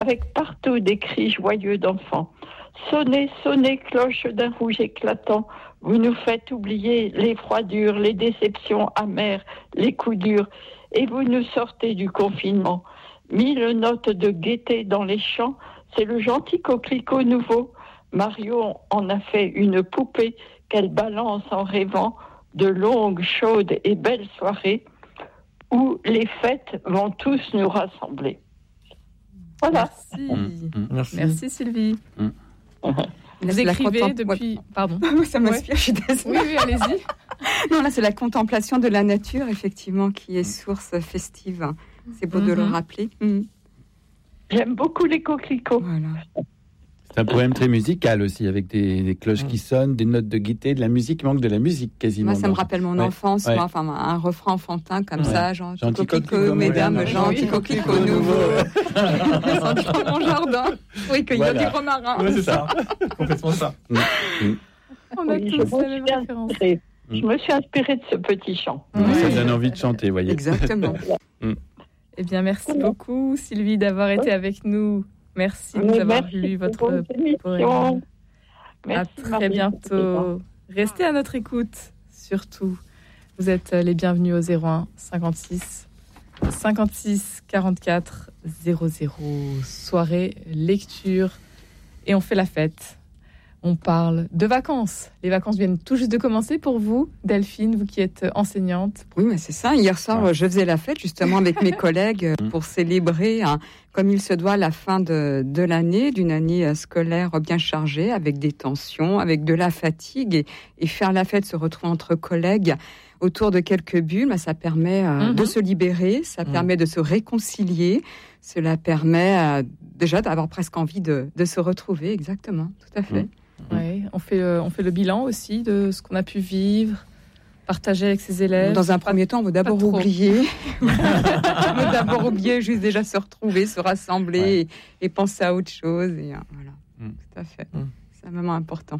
avec partout des cris joyeux d'enfants. Sonnez, sonnez, cloche d'un rouge éclatant, vous nous faites oublier les froidures, les déceptions amères, les coups durs, et vous nous sortez du confinement. 1000 notes de gaieté dans les champs, c'est le gentil coquelicot nouveau. Mario en a fait une poupée qu'elle balance en rêvant de longues, chaudes et belles soirées où les fêtes vont tous nous rassembler. Voilà. Merci Sylvie. Vous C'est écrivez depuis... Pardon. Ça m'inspire, je suis désolée. Oui, allez-y. Non, là, c'est la contemplation de la nature, effectivement, qui est source festive. C'est beau de le rappeler. J'aime beaucoup les coquelicots. Voilà. C'est un poème très musical aussi, avec des cloches qui sonnent, des notes de gaieté, de la musique. Il manque de la musique quasiment. Moi, ça me rappelle mon enfance, moi, enfin, un refrain enfantin comme ça, genre gentil coquelicot, mesdames, gentil coquelicot nouveau. Descendu dans mon jardin pour cueillir du romarin. Oui, c'est ça, complètement ça. On a tous la même référence. Je me suis inspirée de ce petit chant. Ça donne envie de chanter, vous voyez. Exactement. Eh bien, merci beaucoup, Sylvie, d'avoir été avec nous. Merci de nous avoir lu votre poème. À très bientôt. Restez à notre écoute, surtout. Vous êtes les bienvenus au 01 56 56 44 00. Soirée, lecture, et on fait la fête. On parle de vacances. Les vacances viennent tout juste de commencer pour vous, Delphine, vous qui êtes enseignante. Oui, mais c'est ça. Hier soir, je faisais la fête justement avec mes collègues pour célébrer, comme il se doit, la fin de l'année, d'une année scolaire bien chargée, avec des tensions, avec de la fatigue. Et faire la fête, se retrouver entre collègues autour de quelques bulles, ça permet de se libérer, ça permet de se réconcilier. Cela permet déjà d'avoir presque envie de se retrouver, exactement, tout à fait. Ouais, on fait le bilan aussi de ce qu'on a pu vivre, partager avec ses élèves. Dans un premier temps, on veut d'abord oublier. On veut d'abord oublier, juste déjà se retrouver, se rassembler et penser à autre chose. Et, voilà, tout à fait. C'est un moment important.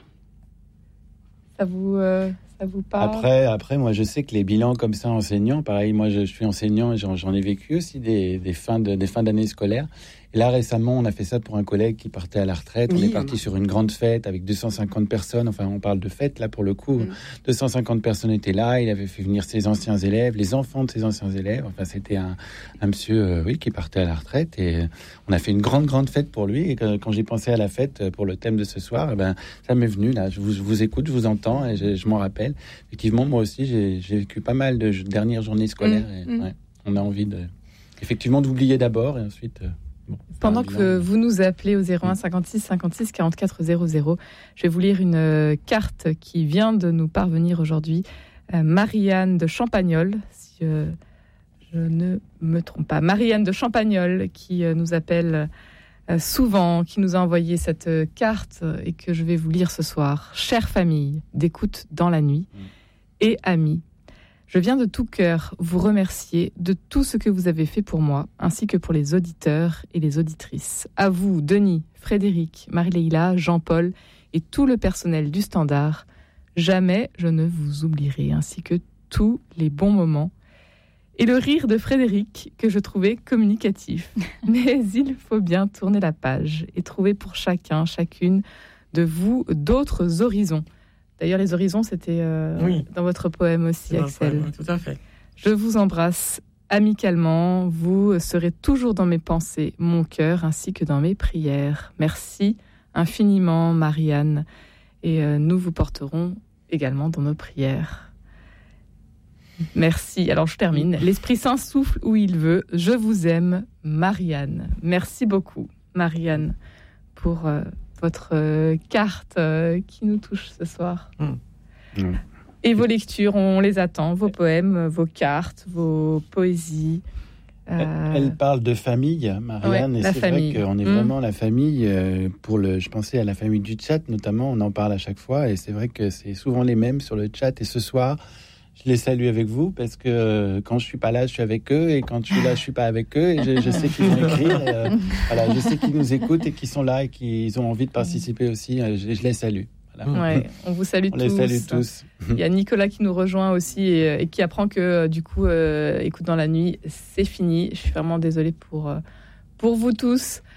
Ça vous parle? Après, moi, je sais que les bilans comme ça, enseignants, pareil, moi, je suis enseignant et j'en ai vécu aussi des fins d'année scolaire. Et là, récemment, on a fait ça pour un collègue qui partait à la retraite. On est parti sur une grande fête avec 250 personnes. Enfin, on parle de fête, là, pour le coup. 250 personnes étaient là. Il avait fait venir ses anciens élèves, les enfants de ses anciens élèves. Enfin, c'était un monsieur, qui partait à la retraite. Et on a fait une grande fête pour lui. Et quand j'ai pensé à la fête pour le thème de ce soir, ça m'est venu, là. Je vous écoute, je vous entends et je m'en rappelle. Effectivement, moi aussi, j'ai vécu pas mal de dernières journées scolaires. Et, on a envie effectivement d'oublier d'abord et ensuite... Pendant que vous nous appelez au 01 56 56 44 00, je vais vous lire une carte qui vient de nous parvenir aujourd'hui. Marianne de Champagnole, si je ne me trompe pas. Marianne de Champagnole qui nous appelle souvent, qui nous a envoyé cette carte et que je vais vous lire ce soir. Chère famille d'écoute dans la nuit et amis, je viens de tout cœur vous remercier de tout ce que vous avez fait pour moi, ainsi que pour les auditeurs et les auditrices. À vous, Denis, Frédéric, Marie-Leila, Jean-Paul et tout le personnel du Standard, jamais je ne vous oublierai, ainsi que tous les bons moments. Et le rire de Frédéric, que je trouvais communicatif. Mais il faut bien tourner la page et trouver pour chacun, chacune de vous d'autres horizons. D'ailleurs, les horizons, c'était dans votre poème aussi, Axel. Poème, tout à fait. Je vous embrasse amicalement. Vous serez toujours dans mes pensées, mon cœur, ainsi que dans mes prières. Merci infiniment, Marianne. Et nous vous porterons également dans nos prières. Merci. Alors, je termine. L'Esprit Saint souffle où il veut. Je vous aime, Marianne. Merci beaucoup, Marianne, pour... votre carte qui nous touche ce soir. Et vos lectures, on les attend, vos poèmes, vos cartes, vos poésies. Elle parle de famille, Marianne, et c'est famille. Vrai qu'on est vraiment la famille. Je pensais à la famille du chat, notamment, on en parle à chaque fois, et c'est vrai que c'est souvent les mêmes sur le chat. Et ce soir, je les salue avec vous, parce que quand je suis pas là, je suis avec eux, et quand je suis là, je suis pas avec eux, et je sais qu'ils vont écrire. Voilà, je sais qu'ils nous écoutent et qu'ils sont là et qu'ils ont envie de participer aussi. Je les salue. Voilà. Ouais, on vous salue tous. On les salue tous. Il y a Nicolas qui nous rejoint aussi et qui apprend que du coup, écoute dans la nuit, c'est fini. Je suis vraiment désolée pour vous tous.